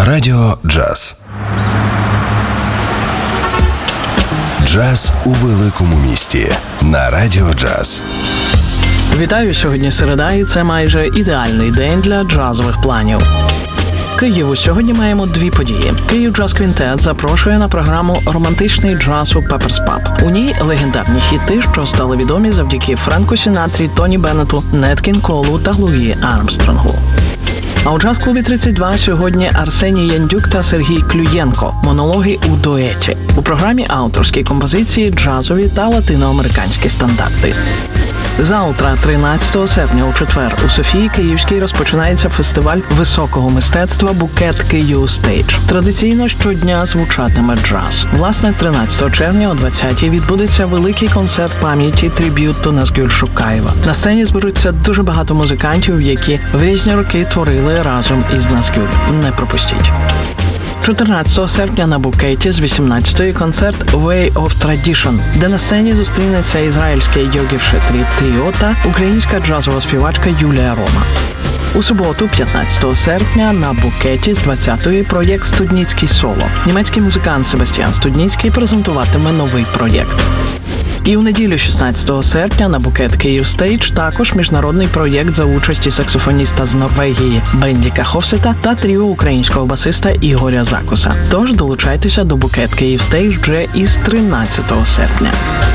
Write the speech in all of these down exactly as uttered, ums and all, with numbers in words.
Радіо Джаз. Джаз у великому місті на Радіо Джаз. Вітаю, сьогодні середа, і це майже ідеальний день для джазових планів. Києву сьогодні маємо дві події. Київ Джаз Квінтет запрошує на програму романтичний джаз у Пеперс Паб. У ній легендарні хіти, що стали відомі завдяки Френку Сінатрі, Тоні Беннету, Нет Кінг Колу та Луї Армстронгу. А у джаз-клубі тридцять два сьогодні Арсеній Яндюк та Сергій Клюєнко. Монологи у дуеті. У програмі авторські композиції, джазові та латиноамериканські стандарти. Завтра, тринадцятого серпня, у четвер, у Софії Київській розпочинається фестиваль високого мистецтва «Букет Київ Стейдж». Традиційно щодня звучатиме джаз. Власне, тринадцятого червня о двадцятій відбудеться великий концерт пам'яті триб'юту Назгюль Шукаєва. На сцені зберуться дуже багато музикантів, які в різні роки творили разом із Назгюль. Не пропустіть. чотирнадцятого серпня на Букеті з вісімнадцятої концерт «Way of Tradition», де на сцені зустрінеться ізраїльське йогівше тріо та українська джазова співачка Юлія Рома. У суботу, п'ятнадцятого серпня, на Букеті з двадцятої проєкт «Студніцький соло». Німецький музикант Себастьян Студніцький презентуватиме новий проєкт. І у неділю, шістнадцятого серпня, на Букет Київ Стейдж також міжнародний проєкт за участі саксофоніста з Норвегії Бендіка Хофсета та тріо українського басиста Ігоря Закуса. Тож долучайтеся до Букет Київ Стейдж вже із тринадцятого серпня.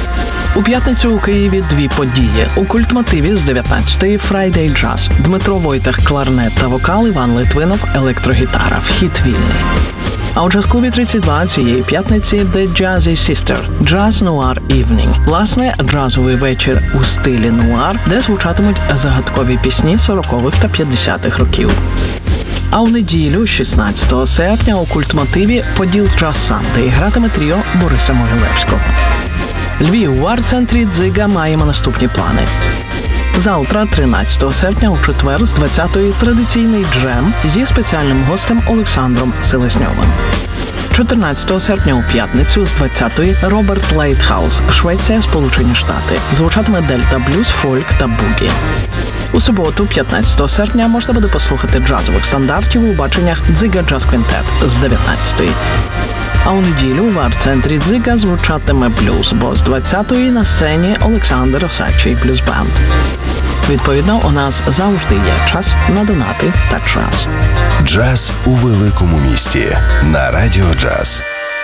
У п'ятницю у Києві дві події. У Культмотиві з дев'ятнадцятої Friday Jazz. Дмитро Войтах – кларнет та вокал, Іван Литвинов – електрогітара. Вхід вільний. А у джаз-клубі тридцять два цієї п'ятниці The Jazzy Sister – Jazz Noir Evening. Власне, джазовий вечір у стилі нуар, де звучатимуть загадкові пісні сорокових та п'ятдесятих років. А у неділю, шістнадцятого серпня, у Культмотиві Поділ Джаз Санди і гратиме тріо Бориса Могилевського. Львів, у арт-центрі «Дзига» маємо наступні плани. Завтра, тринадцятого серпня, у четвер, з двадцятої традиційний джем зі спеціальним гостем Олександром Селезньовим. чотирнадцятого серпня у п'ятницю з двадцятої Роберт Лейтхаус, Швеція, Сполучені Штати. Звучатиме дельта блюз, фольк та бугі. У суботу, п'ятнадцятого серпня, можна буде послухати джазових стандартів у баченнях «Дзига Джаз Квінтет» з дев'ятнадцятої. А у неділю в арт-центрі «Дзига» звучатиме блюз, бо з двадцятої на сцені Олександр Осадчий блюз-бенд. Відповідно, у нас завжди є час на донати та джаз. Джаз у великому місті на Радіо Джаз.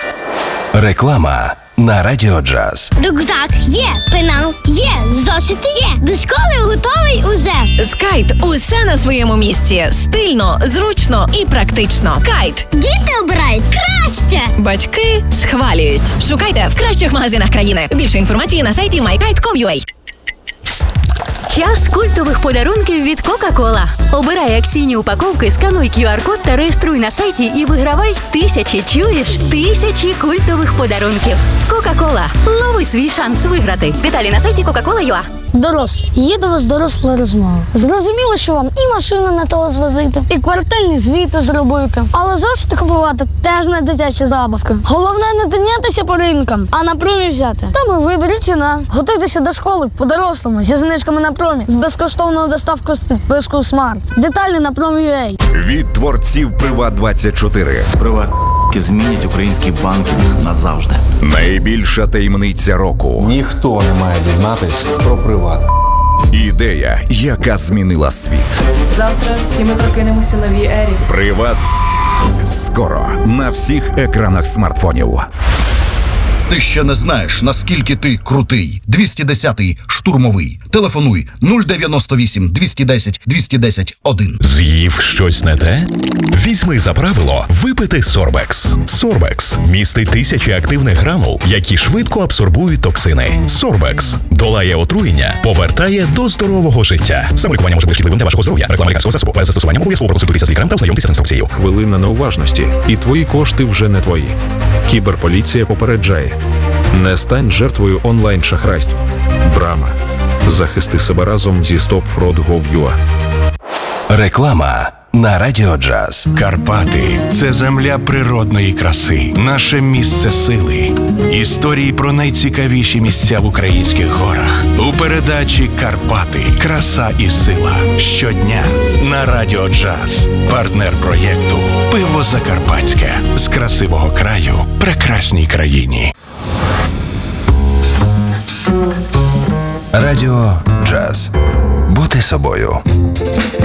Реклама на Радіо Джаз. Рюкзак є, пенал є, зошити є, до школи готовий уже. З Кайт усе на своєму місці. Стильно, зручно і практично. Кайт. Діти обирають краще. Батьки схвалюють. Шукайте в кращих магазинах країни. Більше інформації на сайті май кайт крапка ком крапка ю а. Час культових подарунків від Кока-Кола. Обирай акційні упаковки, скануй кю ар-код та реєструй на сайті і вигравай тисячі, чуєш? Тисячі культових подарунків. Кока-Кола. Лови свій шанс виграти. Деталі на сайті кока кола крапка ю а. Дорослі, є до вас доросла розмова. Зрозуміло, що вам і машину не того звозити, і квартальні звіти зробити. Але зошити купувати теж не дитяча забавка. Головне не тинятися по ринкам, а на промі взяти. Там і виберіть ціна. Готуйтеся до школи по-дорослому зі знижками на промі, з безкоштовною доставкою з підпискою Смарт. Деталі на промі крапка ю а. Від творців Приват двадцять чотири. Приват змінять український банкінг назавжди. Найбільша таємниця року. Ніхто не має дізнатись про Приват. Ідея, яка змінила світ. Завтра всі ми прокинемося у новій ері. Приват. Скоро на всіх екранах смартфонів. Ти ще не знаєш, наскільки ти крутий. двісті десятий штурмовий. Телефонуй нуль дев'яносто вісім двісті десять двісті десять один. З'їв щось не те? Візьми за правило випити Сорбекс. Сорбекс містить тисячі активних гранул, які швидко абсорбують токсини. Сорбекс долає отруєння, повертає до здорового життя. Саме лікування може бути шкідливим для вашого здоров'я. Реклама лікарського засобу. Перед застосуванням обов'язково проконсультуйтеся з лікарем та ознайомтеся з інструкцією. Хвилина неуважності, і твої кошти вже не твої. Кіберполіція попереджає. Не стань жертвою онлайн-шахрайств. Брама. Захисти себе разом зі стоп фрод крапка гов крапка ю а. Реклама на Радіо Джаз. Карпати – це земля природної краси, наше місце сили. Історії про найцікавіші місця в українських горах. У передачі «Карпати. Краса і сила». Щодня на Радіо Джаз. Партнер проєкту «Пиво Закарпатське». З красивого краю прекрасній країні. Радіо Джаз. Бути собою.